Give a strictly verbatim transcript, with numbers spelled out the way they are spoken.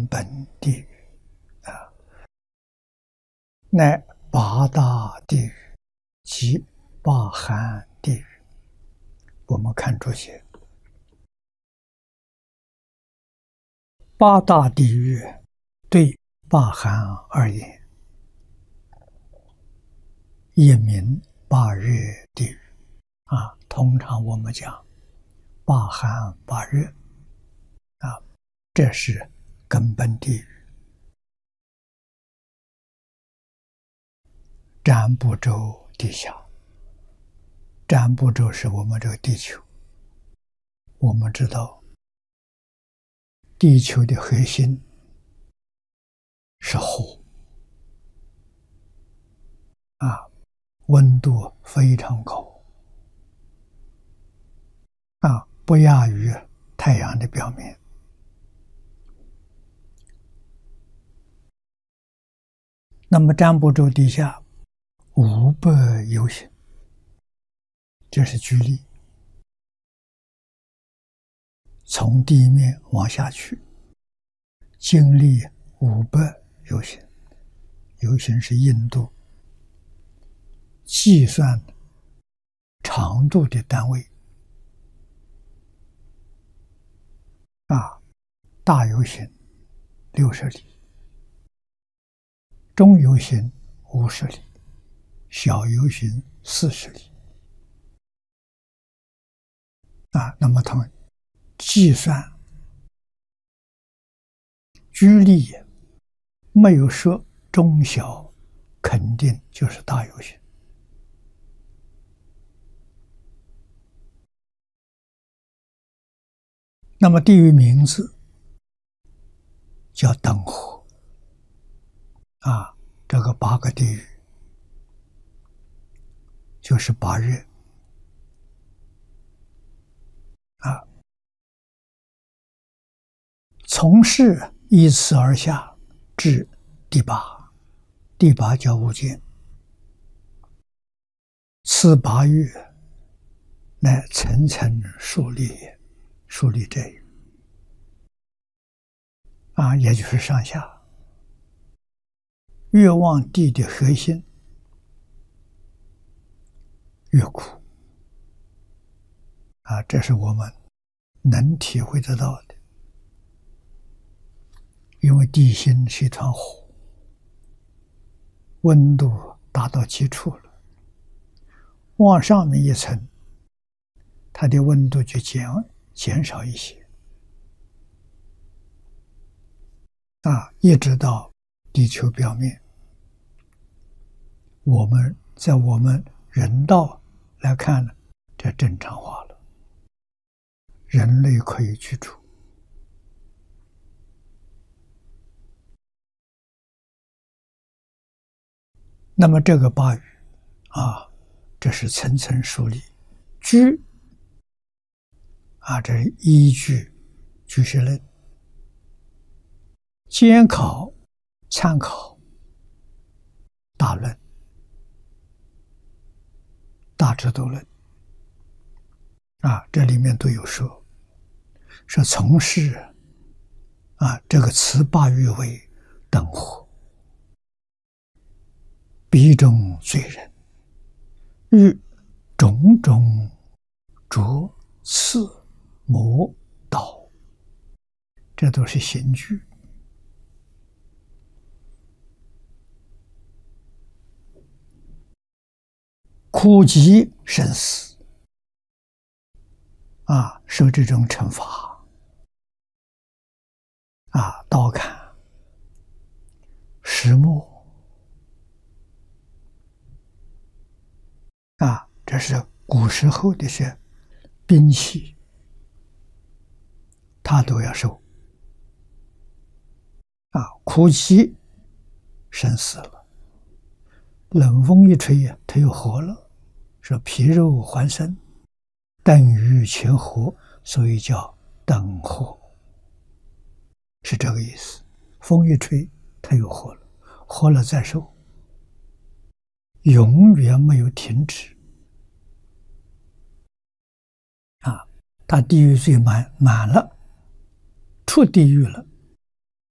根本地狱啊，乃八大地狱及八寒地狱。我们看这些八大地狱对八寒而言，一名八热地狱啊。通常我们讲八寒八热啊，这是根本地狱。占卜洲地下，占卜洲是我们这个地球。我们知道，地球的核心是火啊，温度非常高啊，不亚于太阳的表面。那么占卜洲地下五百由心，这是距离，从地面往下去，经历五百由心。由心是印度计算长度的单位啊，大由心六十里，中由心五十里，小由心四十里啊。那么他们计算距离没有说中小，肯定就是大由心。那么地狱名字叫等火啊，这个八个地狱就是八热啊。从是依次而下至第八，第八叫无间。此八狱乃层层数立也，数立这狱啊，也就是上下。越往地的核心越苦啊，这是我们能体会得到的。因为地心是一团火，温度达到极处了，往上面一层，它的温度就减减少一些啊，一直到地球表面。我们在我们人道来看呢，这正常化了，人类可以居住。那么这个八语啊，这是层层数立。居啊，这是依据居士论。监考参考大论、大智度论啊，这里面都有说，说从事啊这个词八欲为等火，逼中罪人，欲种种灼刺磨刀，这都是刑具。苦极生死啊，受这种惩罚啊，刀砍、石磨啊，这是古时候的些兵器，他都要受啊，苦极生死了，冷风一吹呀，他又活了，说皮肉还生，等于且活，所以叫等活，是这个意思。风一吹，他又活了，活了再受，永远没有停止啊！他地狱罪满满了，出地狱了，